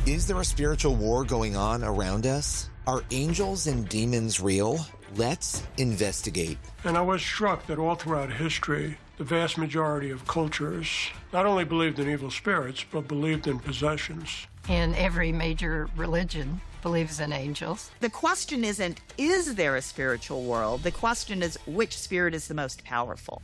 Is there a spiritual war going on around us? Are angels and demons real? Let's investigate. And I was struck that all throughout history, the vast majority of cultures not only believed in evil spirits, but believed in possessions. And every major religion believes in angels. The question isn't, is there a spiritual world? The question is, which spirit is the most powerful?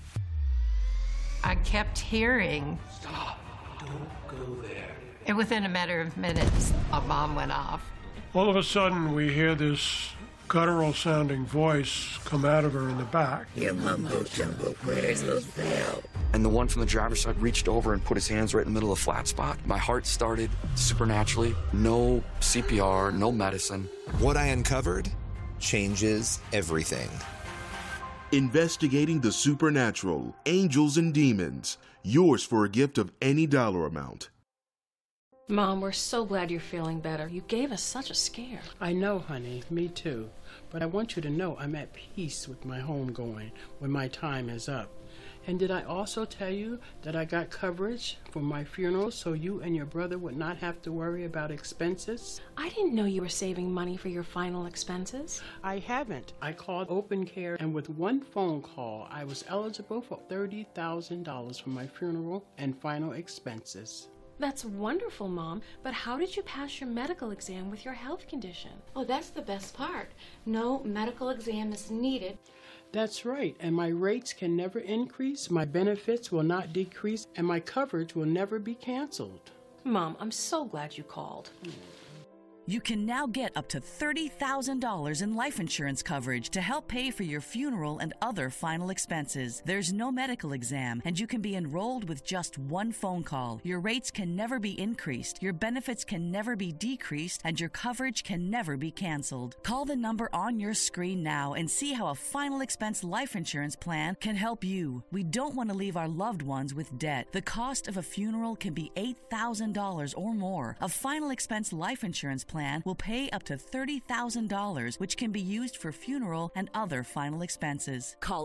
I kept hearing, "Stop, don't go there." and within a matter of minutes, a bomb went off. All of a sudden, we hear this guttural-sounding voice come out of her in the back. Your mumbo-jumbo prayers will fail. And the one from the driver's side reached over and put his hands right in the middle of the flat spot. My heart started supernaturally. No CPR, no medicine. What I uncovered changes everything. Investigating the supernatural, angels and demons. Yours for a gift of any dollar amount. Mom, we're so glad you're feeling better. You gave us such a scare. I know, honey. Me too. But I want you to know I'm at peace with my homegoing when my time is up. And did I also tell you that I got coverage for my funeral so you and your brother would not have to worry about expenses? I didn't know you were saving money for your final expenses. I haven't. I called Open Care, and with one phone call, I was eligible for $30,000 for my funeral and final expenses. That's wonderful, Mom, but how did you pass your medical exam with your health condition? Oh, that's the best part. No medical exam is needed. That's right, and my rates can never increase, my benefits will not decrease, and my coverage will never be canceled. Mom, I'm so glad you called. You can now get up to $30,000 in life insurance coverage to help pay for your funeral and other final expenses. There's no medical exam, and you can be enrolled with just one phone call. Your rates can never be increased, your benefits can never be decreased, and your coverage can never be canceled. Call the number on your screen now and see how a final expense life insurance plan can help you. We don't want to leave our loved ones with debt. The cost of a funeral can be $8,000 or more. A final expense life insurance plan will pay up to $30,000, which can be used for funeral and other final expenses. Call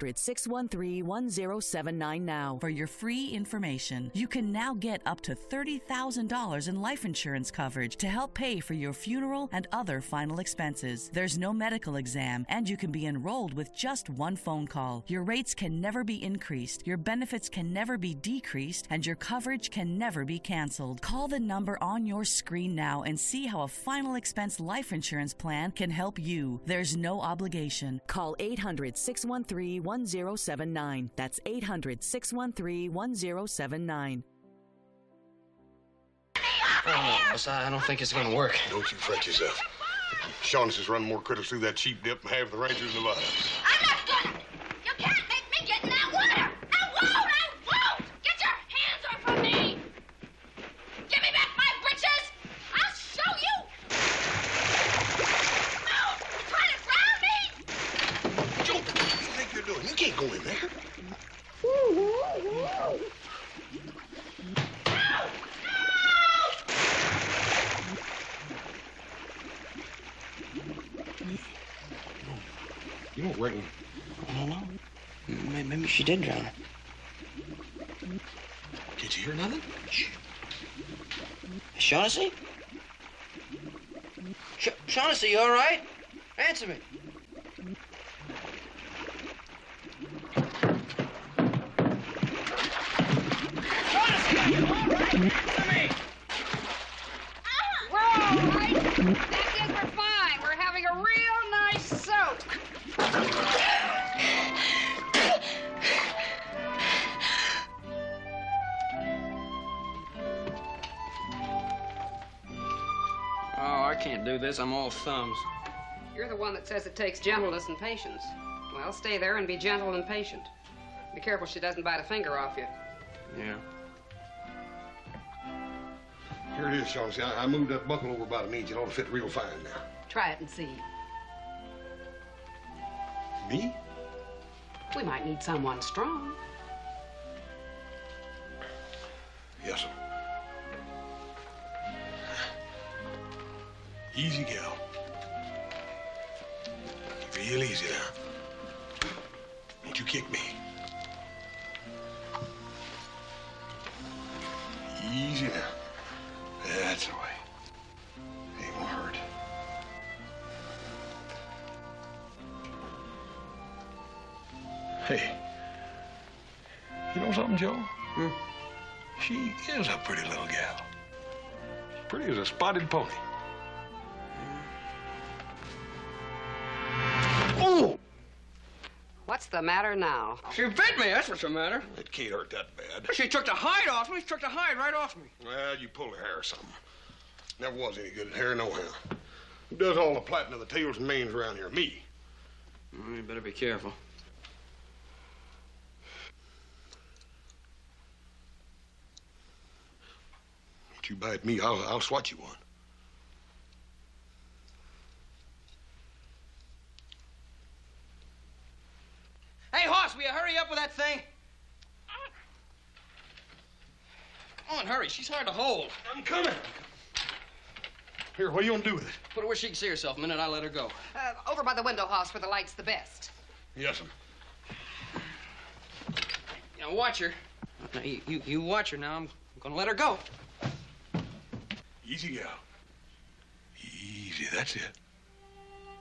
800-613-1079 now for your free information. You can now get up to $30,000 in life insurance coverage to help pay for your funeral and other final expenses. There's no medical exam, and you can be enrolled with just one phone call. Your rates can never be increased, your benefits can never be decreased, and your coverage can never be canceled. Call the number on your screen now and see how a final expense life insurance plan can help you. There's no obligation. Call 800-613-1079. That's 800-613-1079. I don't think it's going to work. Don't you fret yourself. Shaughnessy's run more critters through that cheap dip than half the Rangers in Nevada. I'm not gonna! You can't make me get in that water! I won't! Get your hands off of me! Give me back my britches! I'll show you! No! You're trying to drown me! Joe, what do you think you're doing? You can't go in there. You don't reckon? I don't know. Maybe she did drown. Did you hear nothing? Shh. Shaughnessy? Shaughnessy, you all right? Answer me. Shaughnessy, are you all right? Answer me. We're all right. That's it, we're fine. We're having a real nice soak. Oh, I can't do this. I'm all thumbs. You're the one that says it takes gentleness and patience. Well, stay there and be gentle and patient. Be careful she doesn't bite a finger off you. Yeah. Here it is, Shaughnessy. I moved that buckle over about an inch. It ought to fit real fine now. Try it and see. Me? We might need someone strong. Yes, sir. Easy, gal. Real easy now. Don't you kick me. Easy now. That's the way. know something, Joe? She is a pretty little gal. Pretty as a spotted pony. Oh! What's the matter now? She bit me, that's what's the matter. It can't hurt that bad. She took the hide off me. She took the hide right off me. Well, you pulled her hair or something. Never was any good at hair, nohow. Who does all the plaiting of the tails and manes around here? Me. Well, you better be careful. Don't you bite me, I'll swat you one. Hey, Hoss, will you hurry up with that thing? Come on, hurry. She's hard to hold. I'm coming. Here, what are you gonna do with it? Put her where she can see herself the minute I let her go. Over by the window, Hoss, where the light's the best. Yes'm. Now, watch her. Now, you watch her now. I'm gonna let her go. Easy, gal. Easy, that's it.